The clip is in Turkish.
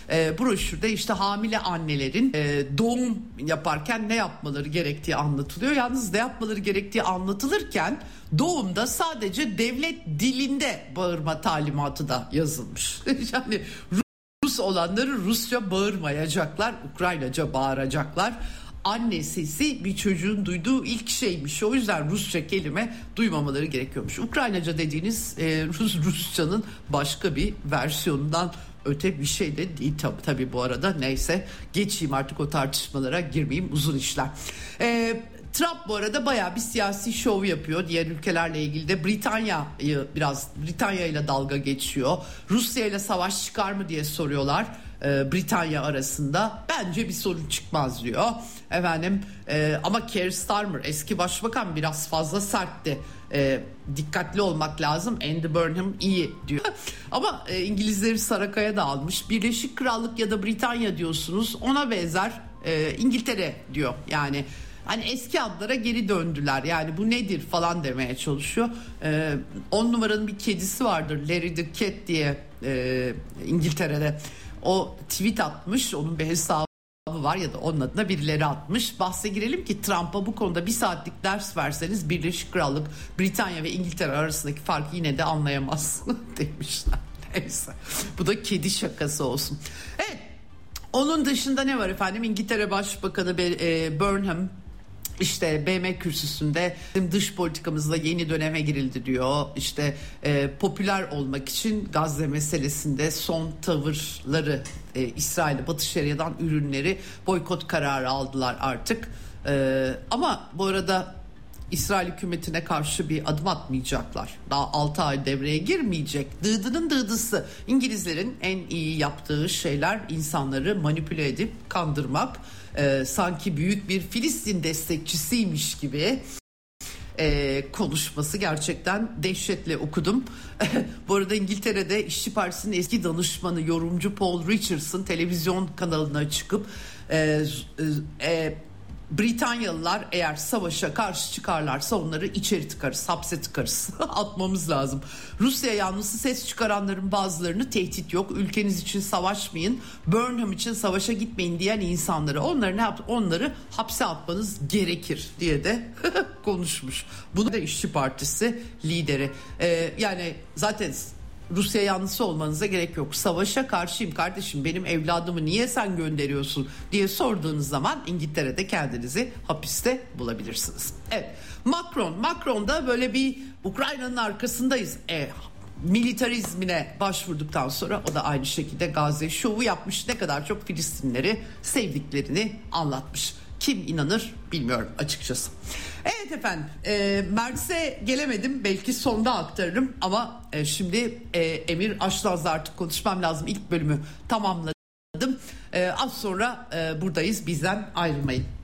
Broşürde işte hamile annelerin doğum yaparken ne yapmaları gerektiği anlatılıyor. Yalnız ne yapmaları gerektiği anlatılırken doğumda sadece devlet dilinde bağırma talimatı da yazılmış. Yani Rus olanları Rusça bağırmayacaklar, Ukraynaca bağıracaklar. Anne sesi bir çocuğun duyduğu ilk şeymiş. O yüzden Rusça kelime duymamaları gerekiyormuş. Ukraynaca dediğiniz Rusçanın başka bir versiyonundan öte bir şey de değil tabii bu arada. Neyse, geçeyim artık, o tartışmalara girmeyeyim, uzun işler. Trump bu arada bayağı bir siyasi şov yapıyor. Diğer ülkelerle ilgili de Britanya ile dalga geçiyor. Rusya ile savaş çıkar mı diye soruyorlar. Britanya arasında bence bir sorun çıkmaz diyor. Ama Keir Starmer, eski başbakan, biraz fazla sertti. Dikkatli olmak lazım. Andy Burnham iyi diyor. Ama İngilizleri Sarakaya da almış. Birleşik Krallık ya da Britanya diyorsunuz, ona benzer İngiltere diyor. Yani hani eski adlara geri döndüler. Yani bu nedir falan demeye çalışıyor. 10 numaranın bir kedisi vardır, Larry the Cat diye, İngiltere'de. O tweet atmış, onun bir hesabı var ya da onun adına birileri atmış. Bahse girelim ki Trump'a bu konuda bir saatlik ders verseniz Birleşik Krallık, Britanya ve İngiltere arasındaki farkı yine de anlayamaz demişler. Neyse, bu da kedi şakası olsun. Evet, onun dışında ne var efendim? İngiltere Başbakanı Burnham İşte BM kürsüsünde dış politikamızla yeni döneme girildi diyor. İşte popüler olmak için Gazze meselesinde son tavırları, İsrail'e, Batı Şeria'dan ürünleri boykot kararı aldılar artık. Ama bu arada İsrail hükümetine karşı bir adım atmayacaklar. Daha 6 ay devreye girmeyecek. Dıdının dıdısı. İngilizlerin en iyi yaptığı şeyler insanları manipüle edip kandırmak. Sanki büyük bir Filistin destekçisiymiş gibi konuşması gerçekten dehşetle okudum. Bu arada İngiltere'de İşçi Partisi'nin eski danışmanı, yorumcu Paul Richardson televizyon kanalına çıkıp Britanyalılar eğer savaşa karşı çıkarlarsa onları içeri tıkarız, hapse tıkarız. Atmamız lazım. Rusya yanlısı ses çıkaranların bazılarını tehdit yok, ülkeniz için savaşmayın, Burnham için savaşa gitmeyin diyen insanları, onları hapse atmanız gerekir diye de konuşmuş. Bunu da İşçi Partisi lideri. Yani zaten Rusya yanlısı olmanıza gerek yok. Savaşa karşıyım kardeşim, benim evladımı niye sen gönderiyorsun diye sorduğunuz zaman İngiltere'de kendinizi hapiste bulabilirsiniz. Evet, Macron da böyle bir Ukrayna'nın arkasındayız militarizmine başvurduktan sonra o da aynı şekilde Gazze şovu yapmış. Ne kadar çok Filistinleri sevdiklerini anlatmış. Kim inanır bilmiyorum açıkçası. Evet efendim, Mert'e gelemedim, belki sonda aktarırım ama şimdi Emir Aşlaz'la artık konuşmam lazım. İlk bölümü tamamladım. Az sonra buradayız, bizden ayrılmayın.